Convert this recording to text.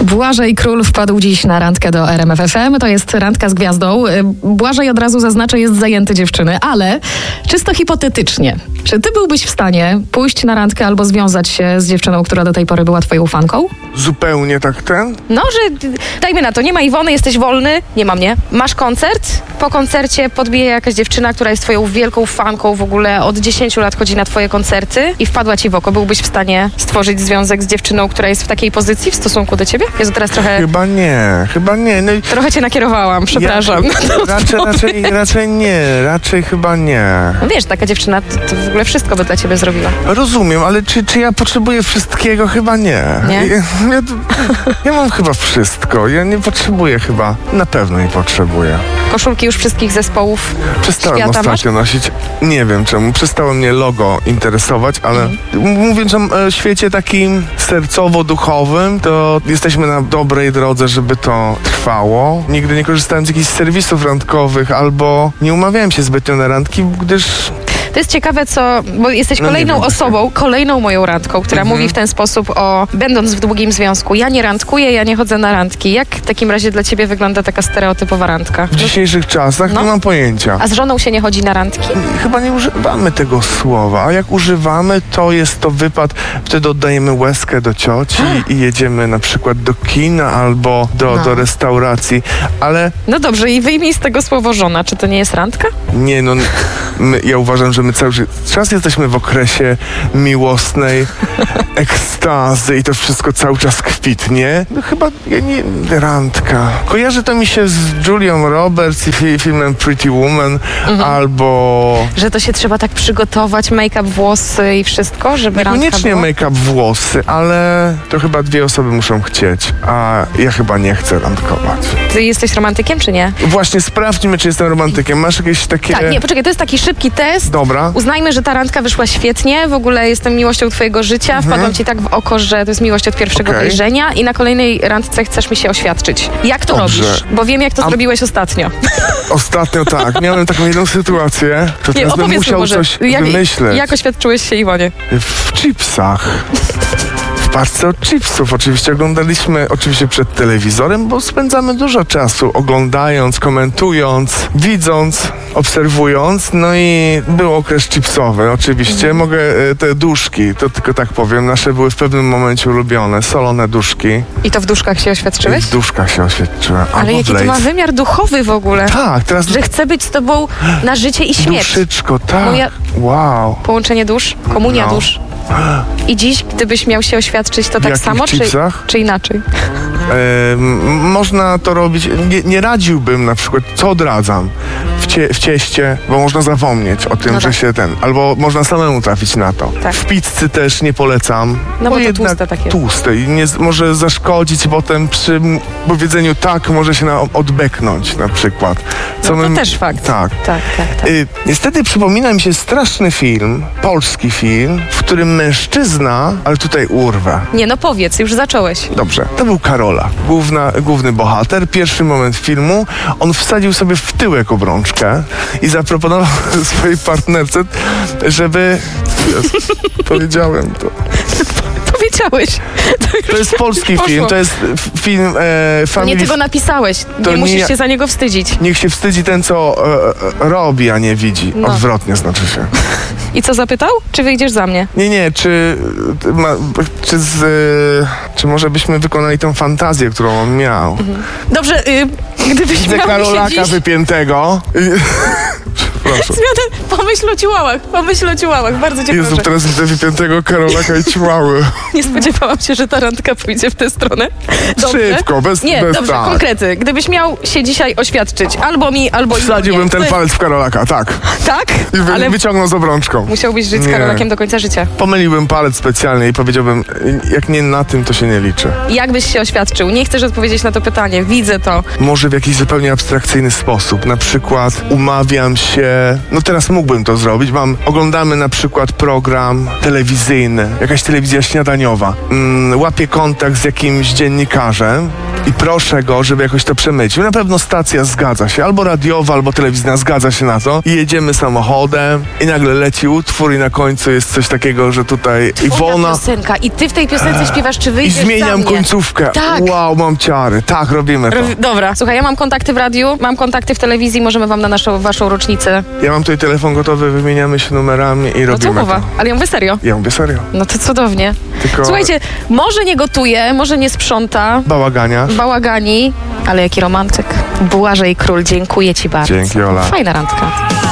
Błażej Król wpadł dziś na randkę do RMF FM. To jest randka z gwiazdą. Błażej, od razu zaznaczę, jest zajęty dziewczyny, ale czysto hipotetycznie, czy ty byłbyś w stanie pójść na randkę albo związać się z dziewczyną, która do tej pory była twoją fanką? Zupełnie tak ten? No, że dajmy na to, nie ma Iwony, jesteś wolny, nie ma mnie. Masz koncert, po koncercie podbije jakaś dziewczyna, która jest twoją wielką fanką, w ogóle od 10 lat chodzi na twoje koncerty i wpadła ci w oko. Byłbyś w stanie stworzyć związek z dziewczyną, która jest w takiej pozycji w stosunku do ciebie? Jezu, teraz trochę... Chyba nie. No i Trochę cię nakierowałam, przepraszam. Raczej chyba nie. No wiesz, taka dziewczyna to w ogóle wszystko by dla ciebie zrobiła. Rozumiem, ale czy ja potrzebuję wszystkiego? Chyba nie. Nie? Ja mam chyba wszystko. Ja nie potrzebuję chyba. Na pewno nie potrzebuję. Koszulki już wszystkich zespołów Przestałem świata ostatnio nosić. Nie wiem czemu. Przestało mnie logo interesować, ale mówiąc o świecie takim sercowo-duchowym, to jesteśmy na dobrej drodze, żeby to trwało. Nigdy nie korzystałem z jakichś serwisów randkowych albo nie umawiałem się zbytnio na randki, gdyż... To jest ciekawe, bo jesteś kolejną osobą, kolejną moją randką, która mówi w ten sposób będąc w długim związku, ja nie randkuję, ja nie chodzę na randki. Jak w takim razie dla ciebie wygląda taka stereotypowa randka? W dzisiejszych czasach nie mam pojęcia. A z żoną się nie chodzi na randki? Chyba nie używamy tego słowa, a jak używamy, to jest to wypad, wtedy oddajemy łezkę do cioci i jedziemy na przykład do kina albo do restauracji, ale... No dobrze, i wyjmij z tego słowo żona, czy to nie jest randka? Nie, no, ja uważam, że my cały czas jesteśmy w okresie miłosnej ekstazy i to wszystko cały czas kwitnie. No chyba randka. Kojarzy to mi się z Julią Roberts i filmem Pretty Woman albo... Że to się trzeba tak przygotować, make-up, włosy i wszystko, żeby randka Niekoniecznie była? make-up, włosy, ale to chyba 2 osoby muszą chcieć, a ja chyba nie chcę randkować. Ty jesteś romantykiem, czy nie? Właśnie sprawdźmy, czy jestem romantykiem. Masz jakieś takie... Tak, nie, poczekaj, to jest taki szybki test. Dobra. Uznajmy, że ta randka wyszła świetnie, w ogóle jestem miłością twojego życia, wpadłam ci tak w oko, że to jest miłość od pierwszego wejrzenia i na kolejnej randce chcesz mi się oświadczyć. Jak to robisz? Bo wiem, jak to zrobiłeś ostatnio. Ostatnio tak, miałem taką jedną sytuację, to teraz bym musiał coś wymyśleć. Jak oświadczyłeś się Iwonie? W chipsach. W parce od chipsów. Oczywiście oglądaliśmy przed telewizorem, bo spędzamy dużo czasu oglądając, komentując, widząc, obserwując. No i był okres chipsowy. Oczywiście mogę te duszki, to tylko tak powiem, nasze były w pewnym momencie ulubione, solone duszki. I to w duszkach się oświadczyłeś? W duszkach się oświadczyłem. Ale jaki to ma wymiar duchowy w ogóle? Tak, teraz... Że chcę być z tobą na życie i śmierć. Duszyczko, tak. Wow. Połączenie dusz, komunia dusz. I dziś, gdybyś miał się oświadczyć, to tak samo, czy inaczej? Można to robić, nie radziłbym na przykład, co odradzam, w cieście, bo można zapomnieć o tym, że się albo można samemu trafić na to. Tak. W pizzy też nie polecam, no bo to tłuste takie. Tłuste i może zaszkodzić potem przy powiedzeniu tak, może się odbeknąć na przykład. To też fakt. Tak. Niestety przypomina mi się straszny film, polski film, w którym mężczyzna, ale tutaj urwę. Nie, no powiedz, już zacząłeś. Dobrze, to był Karola, główny bohater. Pierwszy moment filmu, on wsadził sobie w tyłek obrączkę i zaproponował swojej partnerce, żeby... powiedziałem to. Powiedziałeś. To jest polski film, to jest film Nie ty go napisałeś, nie musisz się za niego wstydzić. Niech się wstydzi ten, co robi, a nie widzi. Odwrotnie znaczy się. I co zapytał? Czy wyjdziesz za mnie? Nie, czy może byśmy wykonali tą fantazję, którą on miał. Dobrze, gdybyś miał Karolaka dziś... wypiętego. Przepraszam. Pomyśl o ciułałach, bardzo cię proszę. Teraz widzę wypiętego Karolaka i ciułały. Nie spodziewałam się, że ta randka pójdzie w tę stronę. Dobrze? Szybko, bez konkrety. Gdybyś miał się dzisiaj oświadczyć, albo mi, albo wsadziłbym ten palec w Karolaka, tak. Tak? I wyciągnął z obrączką. Musiałbyś żyć z Karolakiem do końca życia. Pomyliłbym palec specjalnie i powiedziałbym, jak nie na tym, to się nie liczy. Jak byś się oświadczył? Nie chcesz odpowiedzieć na to pytanie, widzę to. Może w jakiś zupełnie abstrakcyjny sposób. Na przykład umawiam się, teraz mógłbym to zrobić, oglądamy na przykład program telewizyjny, jakaś telewizja śniadaniowa. Łapię kontakt z jakimś dziennikarzem i proszę go, żeby jakoś to przemycił. Na pewno stacja zgadza się, albo radiowa, albo telewizyjna zgadza się na to i jedziemy samochodem i nagle leci utwór i na końcu jest coś takiego, że tutaj Iwona... piosenka i ty w tej piosence śpiewasz, czy I wyjdziesz zmieniam za mnie? końcówkę. Tak. Wow, mam ciary. Tak, robimy to. Dobra. Słuchaj, ja mam kontakty w radiu, mam kontakty w telewizji, możemy wam na waszą rocznicę. Ja mam tutaj telefon gotowy, wymieniamy się numerami i No to robimy mowa. to. Ale ja mówię serio. Ja mówię serio. No to cudownie. Tylko Słuchajcie, może nie gotuje, może nie sprząta, bałagania. bałagani, ale jaki romantyk. Błażej Król, dziękuję ci bardzo. Dzięki, Ola. Fajna randka.